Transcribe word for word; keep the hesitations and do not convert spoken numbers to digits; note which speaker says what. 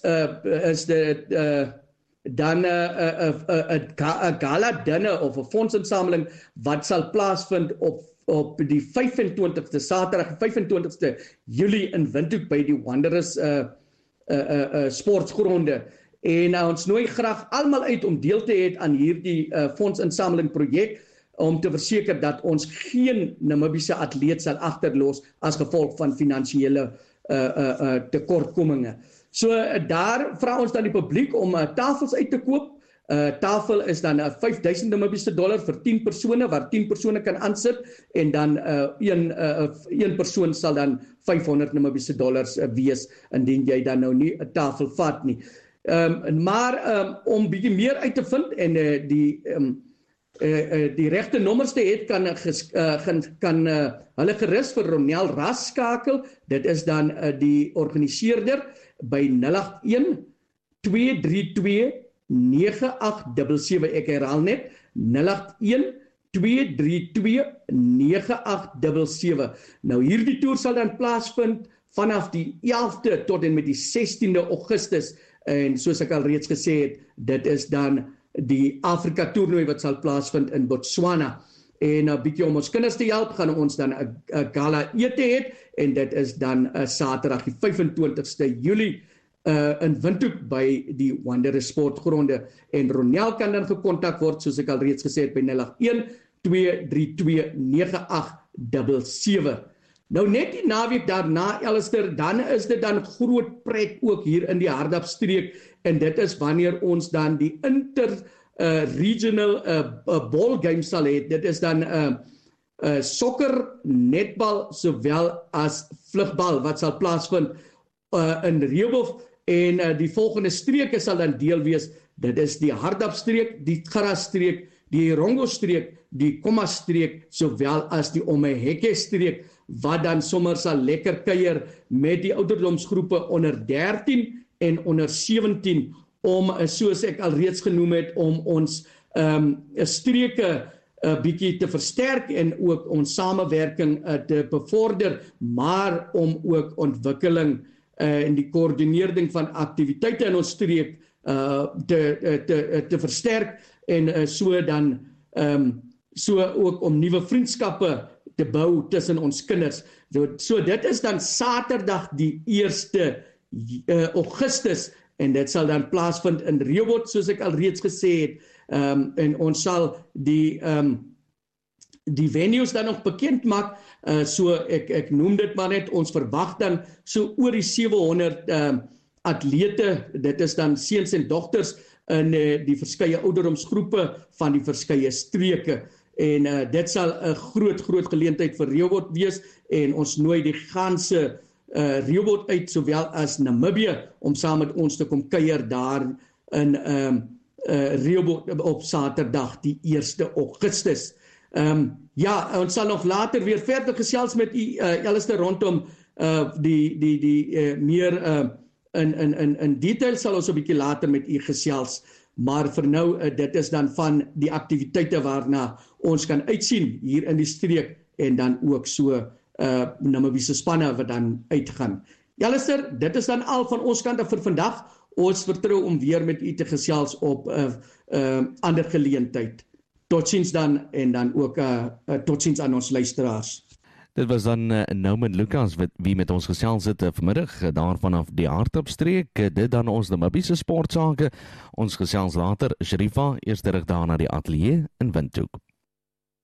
Speaker 1: uh, is de uh, dan 'n uh, uh, uh, uh, gala dinner of 'n fondsinsameling wat sal plaasvind op op die vyf en twintigste Saterdag vyf en twintigste Julie in Windhoek by die Wanderers uh, uh, uh, uh, sportgronde. En uh, ons nooi graag almal uit om deel te hê aan hierdie uh, fondsinsameling projek om te verseker dat ons geen Namibiese atleet sal agterlos as gevolg van finansiële uh, uh, uh, tekortkominge. So uh, daar vra ons dan die publiek om uh, tafels uit te koop. Uh, tafel is dan uh, vyf duisend Namibiese dollar vir tien persone, waar tien persone kan aansit, en dan uh, een, uh, een persoon sal dan vyfhonderd Namibiese dollars uh, wees, indien jy dan nou nie 'n tafel vat nie. Um, maar um, om bietjie meer uit te vind en uh, die um, uh, uh, die regte nommers te het, kan, uh, kan, kan uh, hulle gerus vir Ronel Ras skakel. Dit is dan uh, die organiseerder by nul agt een twee drie twee nege agt sewe sewe. Ek herhaal net nul agt een twee drie twee nege agt sewe sewe. Nou hierdie toer sal dan plaasvind vanaf die elfde tot en met die sestiende Augustus, en soos ek al reeds gesê het, dit is dan die Afrika toernooi wat sal plaasvind in Botswana. En 'n bietjie om ons kinders te help, gaan ons dan 'n gala ete hê, en dit is dan 'n Saterdag die vyf en twintigste Julie uh, in Windhoek by die Wanderers sportgronde. En Ronel kan dan gekontak word, soos ek al reeds gesê het, by nul agt een twee drie twee nege agt sewe sewe. Nou net die naweek daarna, Alistair, dan is dit dan groot pret ook hier in die Hardapstreek, en dit is wanneer ons dan die inter uh, regional uh, uh, ball game sal hê. Dit is dan uh, uh, sokker, netbal, sowel as vlugbal wat sal plaasvind uh, in Rehoboth, en uh, die volgende streke sal dan deel wees. Dit is die Hardapstreek, die Grasstreek, die Rongo-streek, die Komma-streek, sowel as die Omeheke-streek, wat dan sommer sal lekker kuier met die ouderdomsgroepe onder dertien en onder sewentien, om, soos ek al reeds genoem het, om ons um, streke uh, bietjie te versterk en ook ons samewerking uh, te bevorder, maar om ook ontwikkeling uh, en die koördinering van aktiwiteite in ons streek uh, te, te, te versterk, en uh, so dan um, so ook om nuwe vriendskappe te bou tussen ons kinders. So, so dit is dan Saterdag die eerste uh, Augustus, en dit sal dan plaasvind in Rehoboth, soos ek al reeds gesê het, um, en ons sal die um, die venues dan nog bekend maak, uh, so ek, ek noem dit maar net, ons verwag dan so oor die sewe honderd um, atlete, dit is dan seuns en dogters in uh, die verskeie ouderdomsgroepe van die verskeie streke. En uh, dit sal 'n groot, groot geleentheid vir Rehoboth wees, en ons nooi die ganse uh, Rehoboth uit, sowel as Namibië, om saam met ons te kom kuier daar in um, uh, Rehoboth op Saterdag die eerste Augustus. Um, ja, ons sal nog later weer verder gesels met u, uh, Alistair, rondom uh, die, die, die uh, meer uh, in, in, in, in detail sal ons 'n bietjie later met u gesels. Maar vir nou, uh, dit is dan van die aktiwiteite waarna ons kan uitsien hier in die streek, en dan ook so uh, Namibiese spanne wat dan uitgaan. Alistair, dit is dan al van ons kant af vir vandag. Ons vertrou om weer met u te gesels op 'n uh, uh, ander geleentheid. Totsiens dan, en dan ook uh, uh, totsiens aan ons luisteraars.
Speaker 2: Dit was dan uh, Nouman Lucas wat wie met ons gesels het uh, vanmiddag uh, daar vanaf die Hardapstreek. Uh, dit dan ons Namibiese sportsake. Ons gesels later, Sharifa, eers terug daar na die ateljee in Windhoek.